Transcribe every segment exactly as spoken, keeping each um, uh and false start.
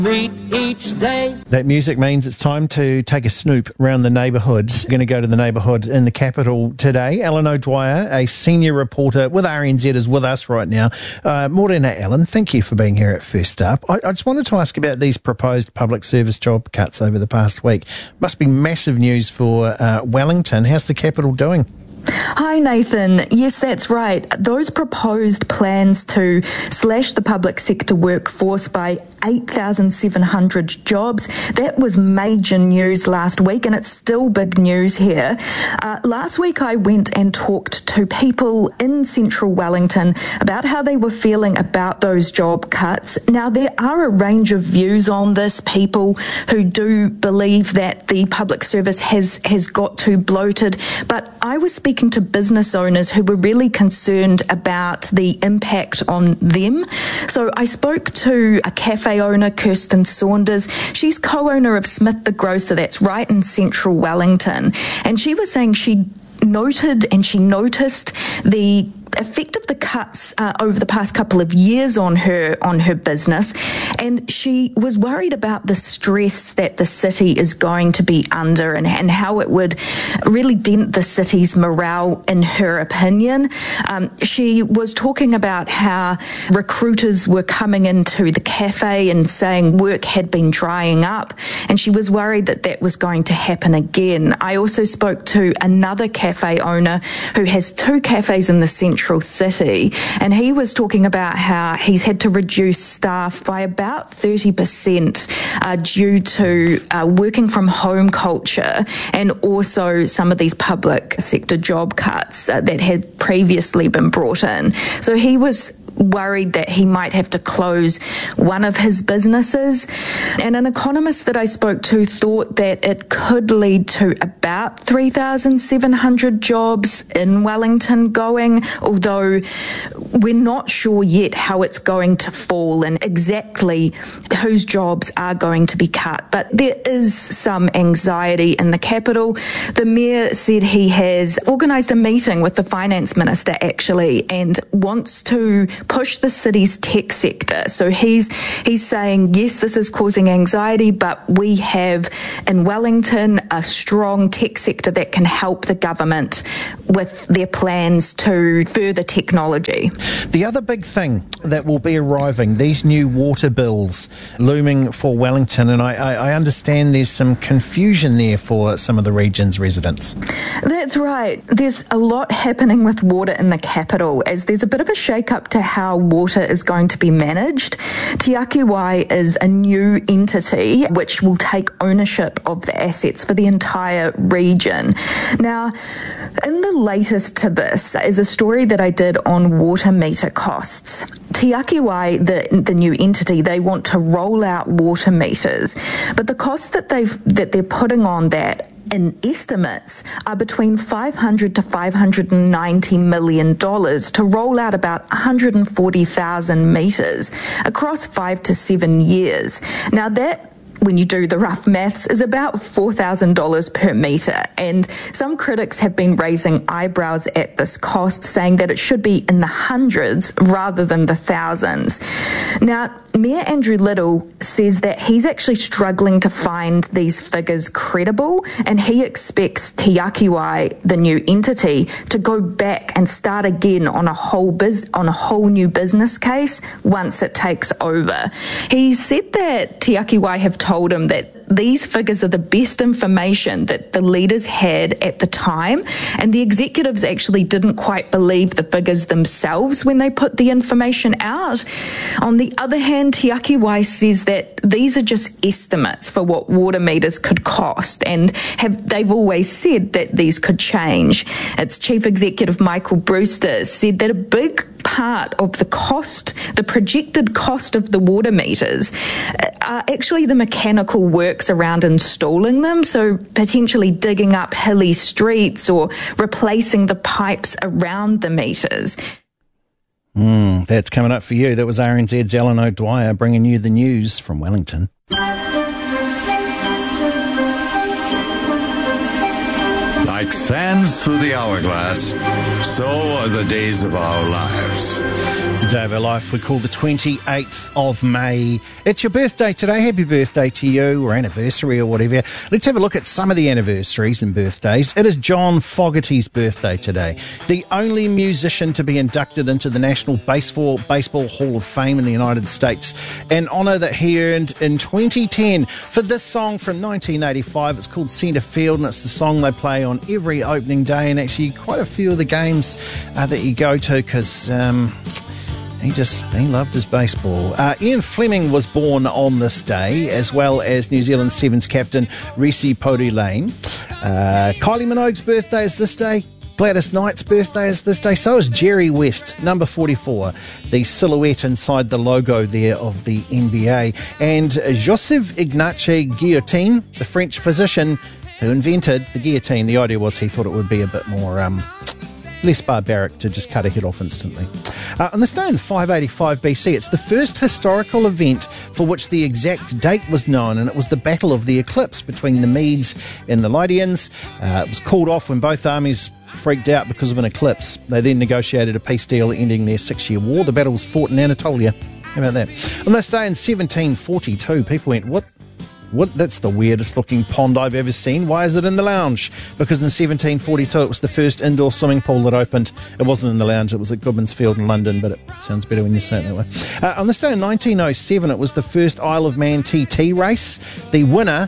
Each day. That music means it's time to take a snoop around the neighbourhood. We're going to go to the neighbourhood in the capital today. Alan O'Dwyer, a senior reporter with R N Z, is with us right now. Uh, Morena, Alan, thank you for being here at First Up. I, I just wanted to ask about these proposed public service job cuts over the past week. Must be massive news for uh, Wellington. How's the capital doing? Hi, Nathan. Yes, that's right. Those proposed plans to slash the public sector workforce by eight thousand seven hundred jobs, that was major news last week, and it's still big news here. Uh, last week I went and talked to people in central Wellington about how they were feeling about those job cuts. Now, there are a range of views on this, people who do believe that the public service has, has got too bloated, but I was speaking Speaking to business owners who were really concerned about the impact on them. So I spoke to a cafe owner, Kirsten Saunders. She's co-owner of Smith the Grocer, that's right in central Wellington. And she was saying she noted and she noticed the effect of the cuts uh, over the past couple of years on her on her business, and she was worried about the stress that the city is going to be under and, and how it would really dent the city's morale, in her opinion. Um, she was talking about how recruiters were coming into the cafe and saying work had been drying up, and she was worried that that was going to happen again. I also spoke to another cafe owner who has two cafes in the central city, and he was talking about how he's had to reduce staff by about thirty percent uh, due to uh, working from home culture and also some of these public sector job cuts uh, that had previously been brought in. So he was worried that he might have to close one of his businesses. And an economist that I spoke to thought that it could lead to about three thousand seven hundred jobs in Wellington going, although we're not sure yet how it's going to fall and exactly whose jobs are going to be cut. But there is some anxiety in the capital. The mayor said he has organised a meeting with the finance minister actually and wants to push the city's tech sector. So he's he's saying, yes, this is causing anxiety, but we have in Wellington a strong tech sector that can help the government with their plans to further technology. The other big thing that will be arriving, these new water bills looming for Wellington, and I, I, I understand there's some confusion there for some of the region's residents. That's right. There's a lot happening with water in the capital, as there's a bit of a shake-up to how water is going to be managed. Te Ake Wai is a new entity which will take ownership of the assets for the entire region. Now, in the latest to this is a story that I did on water meter costs. Te Ake Wai, the, the new entity, they want to roll out water meters, but the costs that they've that they're putting on that in estimates are between five hundred to five hundred ninety million dollars to roll out about one hundred forty thousand metres across five to seven years. Now that, when you do the rough maths, is about four thousand dollars per metre. And some critics have been raising eyebrows at this cost, saying that it should be in the hundreds rather than the thousands. Now, Mayor Andrew Little says that he's actually struggling to find these figures credible, and he expects Te Ake Wai, the new entity, to go back and start again on a whole biz- on a whole new business case once it takes over. He said that Te Ake Wai have told him that these figures are the best information that the leaders had at the time, and the executives actually didn't quite believe the figures themselves when they put the information out. On the other hand, Te Ake Wai says that these are just estimates for what water meters could cost, and have they've always said that these could change. Its chief executive, Michael Brewster, said that a big part of the cost, the projected cost of the water meters, are actually the mechanical works around installing them, so potentially digging up hilly streets or replacing the pipes around the meters. Mm, that's coming up for you. That was R N Z's Alan O'Dwyer bringing you the news from Wellington. Like sands through the hourglass, so are the days of our lives. It's a day of our life we call the twenty-eighth of May. It's your birthday today. Happy birthday to you, or anniversary or whatever. Let's have a look at some of the anniversaries and birthdays. It is John Fogerty's birthday today, the only musician to be inducted into the National Baseball, Baseball Hall of Fame in the United States, an honour that he earned in twenty ten for this song from nineteen eighty-five. It's called Centre Field, and it's the song they play on every opening day, and actually quite a few of the games uh, that you go to, because um, he just he loved his baseball. Uh, Ian Fleming was born on this day, as well as New Zealand Sevens captain Reece Podolane. Uh, Kylie Minogue's birthday is this day. Gladys Knight's birthday is this day. So is Jerry West, number forty-four, the silhouette inside the logo there of the N B A. And Joseph Ignace Guillotin, the French physician who invented the guillotine. The idea was he thought it would be a bit more um, less barbaric to just cut a head off instantly. Uh, on this day in five eighty-five B C, it's the first historical event for which the exact date was known, and it was the Battle of the Eclipse between the Medes and the Lydians. Uh, it was called off when both armies freaked out because of an eclipse. They then negotiated a peace deal ending their six-year war. The battle was fought in Anatolia. How about that? On this day in seventeen forty-two, people went, what? What? That's the weirdest looking pond I've ever seen. Why is it in the lounge? Because in seventeen forty-two it was the first indoor swimming pool that opened. It wasn't in the lounge, it was at Goodman's Field in London, but it sounds better when you say it that way. Uh, on this day in nineteen oh seven, it was the first Isle of Man T T race. The winner,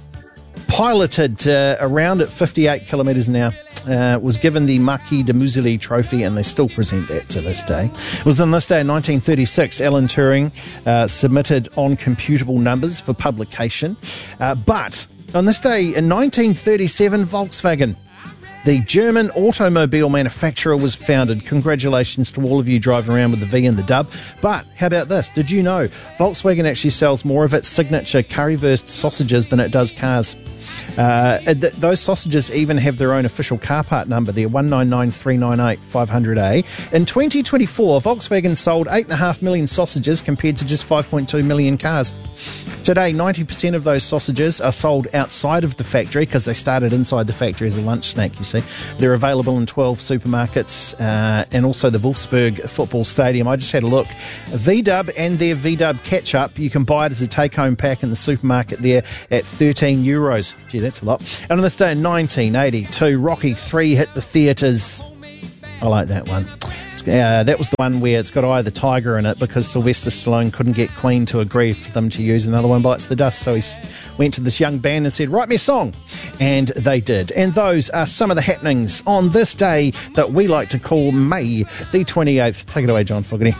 piloted uh, around at fifty-eight kilometres an hour, uh, was given the Marquis de Musely trophy, and they still present that to this day. It was on this day in nineteen thirty-six, Alan Turing uh, submitted on computable numbers for publication. Uh, but on this day in nineteen thirty-seven, Volkswagen, the German automobile manufacturer, was founded. Congratulations to all of you driving around with the V and the dub. But how about this? Did you know Volkswagen actually sells more of its signature currywurst sausages than it does cars? Uh, th- those sausages even have their own official car part number there, one nine nine three nine eight five hundred A. In twenty twenty-four, Volkswagen sold eight point five million sausages compared to just five point two million cars. Today, ninety percent of those sausages are sold outside of the factory because they started inside the factory as a lunch snack, you see. They're available in twelve supermarkets uh, and also the Wolfsburg football stadium. I just had a look. V-Dub and their V-Dub ketchup, you can buy it as a take-home pack in the supermarket there at thirteen euros. Gee, that's a lot. And on this day in nineteen eighty-two, Rocky three hit the theatres. I like that one. Uh, that was the one where it's got Eye of the Tiger in it because Sylvester Stallone couldn't get Queen to agree for them to use Another One Bites the Dust. So he went to this young band and said, write me a song. And they did. And those are some of the happenings on this day that we like to call May the twenty-eighth. Take it away, John Fogerty.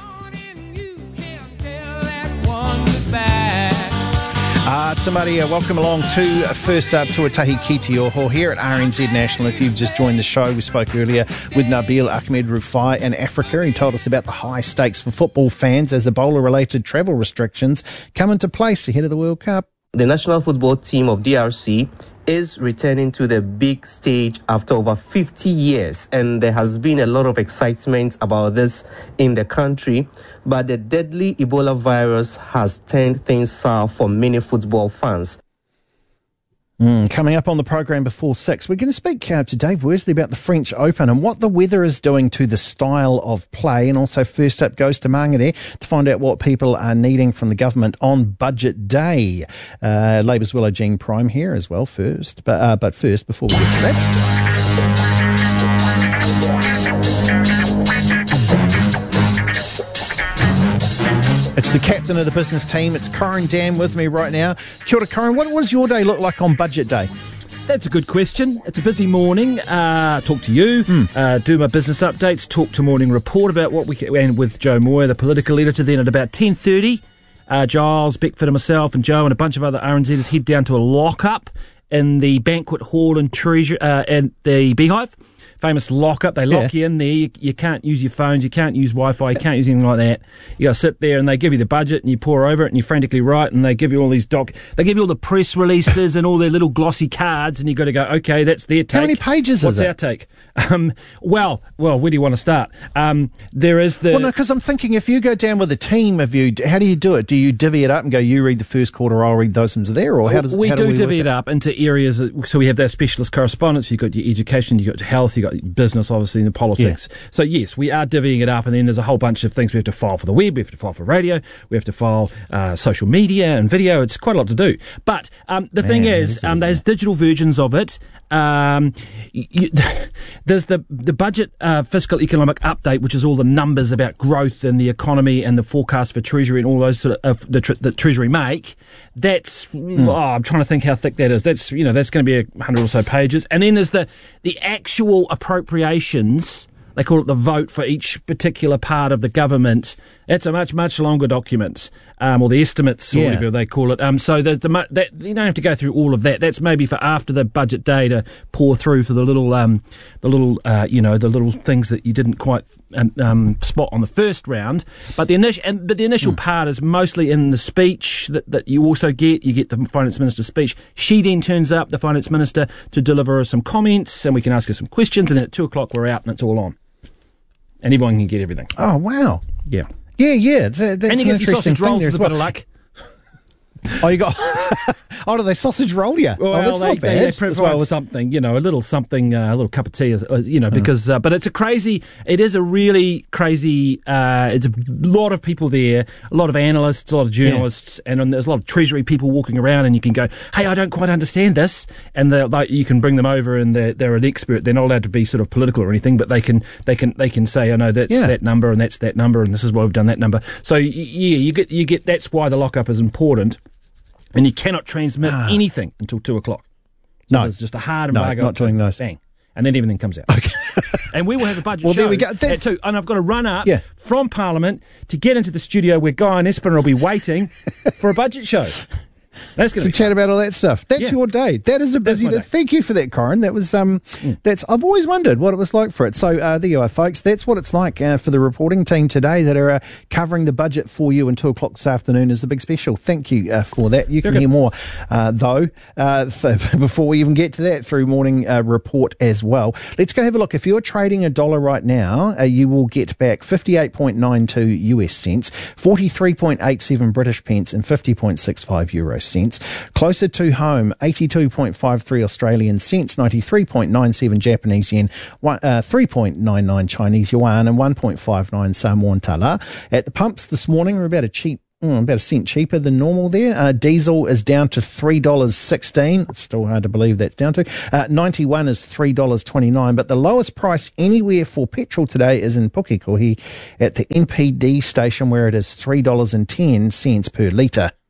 Uh, Tamaria, welcome along to First Up Tuatahi Kitioho here at R N Z National. If you've just joined the show, we spoke earlier with Nabil Ahmed Rufai in Africa. He told us about the high stakes for football fans as Ebola-related travel restrictions come into place ahead of the World Cup. The national football team of D R C is returning to the big stage after over fifty years, and there has been a lot of excitement about this in the country, but the deadly Ebola virus has turned things sour for many football fans. Mm, coming up on the program before six, we're going to speak uh, to Dave Worsley about the French Open and what the weather is doing to the style of play. And also First Up goes to Mangere to find out what people are needing from the government on budget day. Uh, Labour's Willow Jean Prime here as well first. But, uh, but first, before we get to that... It's the captain of the business team. It's Corin Dann with me right now. Kia ora, Corin. What does your day look like on budget day? That's a good question. It's a busy morning. Uh, talk to you, mm. uh, do my business updates, talk to Morning Report about what we can, and with Joe Moore, the political editor. Then at about ten thirty, uh, Giles, Beckford and myself and Joe and a bunch of other R N Zers head down to a lock-up in the banquet hall and treasure uh, and the Beehive famous lockup. They lock Yeah. you in there. You, you can't use your phones. You can't use Wi-Fi. You can't use anything like that. You got to sit there and they give you the budget and you pour over it and you frantically write and they give you all these doc. They give you all the press releases and all their little glossy cards and you got to go, okay, that's their take. How many pages What's is it? our take? Um, well, well, where do you want to start? Um, there is the. Well, no, because I'm thinking if you go down with a team of you, how do you do it? Do you divvy it up and go, you read the first quarter, I'll read those ones there, or how does we how do, do we divvy work it up into areas. That, so we have their specialist correspondence. You've got your education, you've got your health, you've got your business, obviously, and the politics. Yeah. So yes, we are divvying it up, and then there's a whole bunch of things we have to file for the web, we have to file for radio, we have to file uh, social media and video. It's quite a lot to do. But um, the thing Man, is, is um, it, there's yeah. digital versions of it. Um, you, there's the the budget uh, fiscal economic update, which is all the numbers about growth and the economy and the forecast for Treasury and all those sort of uh, the, tr- the Treasury make. That's Mm. oh, I'm trying to think how thick that is. That's you know that's going to be a hundred or so pages, and then there's the the actual appropriations. They call it the vote for each particular part of the government. It's a much, much longer document, um, or the estimates, or Yeah. whatever they call it. Um, so there's the mu- that, you don't have to go through all of that. That's maybe for after the budget day to pour through for the little, um, the little, uh, you know, the little things that you didn't quite um, um, spot on the first round. But the initial, and but the initial Hmm. part is mostly in the speech that, that you also get. You get the finance minister's speech. She then turns up, the finance minister, to deliver some comments, and we can ask her some questions. And then at two o'clock we're out, and it's all on. And everyone can get everything. Oh, wow. Yeah. Yeah, yeah. It's a, that's And an you get some interesting sausage thing rolls there with as a bit well. of luck. Oh, you got. Oh, do they sausage roll you? Well, oh, that's they, not they, bad. they as provide well as- something, you know, a little something, uh, a little cup of tea, uh, you know, because, uh, but it's a crazy, it is a really crazy, uh, it's a lot of people there, a lot of analysts, a lot of journalists, and, and there's a lot of Treasury people walking around, and you can go, hey, I don't quite understand this, and they're like, you can bring them over, and they're, they're an expert. They're not allowed to be sort of political or anything, but they can, they can, they can say, oh no, that's Yeah. that number, and that's that number, and this is why we've done that number. So y- yeah, you get, you get, that's why the lockup is important. And you cannot transmit Ah. anything until two o'clock. So No. there's just a hard No, embargo. not doing those. Bang. And then everything comes out. Okay. And we will have a budget Well, show there we go. That's- at two. And I've got to run up Yeah. from Parliament to get into the studio where Guy and Espiner will be waiting for a budget show. That's going to to be chat about all that stuff. That's Yeah. your day. That is a busy my day. day. Thank you for that, Corin. That was um, Mm. that's I've always wondered what it was like for it. So uh, there you are, folks. That's what it's like uh, for the reporting team today that are uh, covering the budget for you until o'clock this afternoon is a big special. Thank you uh, for that. You can You're hear more uh, though uh, so before we even get to that through morning uh, report as well. Let's go have a look. If you're trading a dollar right now, uh, you will get back fifty-eight point nine two U S cents, forty-three point eight seven British pence, and fifty point six five euro cents. Closer to home, eighty-two point five three Australian cents, ninety-three point nine seven Japanese yen, one, uh, three point nine nine Chinese yuan, and one point five nine Samoan tala. At the pumps this morning, we're about a cheap Mm, about a cent cheaper than normal there. Uh, diesel is down to three dollars sixteen. It's still hard to believe that's down to. Uh, ninety-one is three dollars twenty-nine. But the lowest price anywhere for petrol today is in Pukekohe at the N P D station where it is three dollars ten per litre.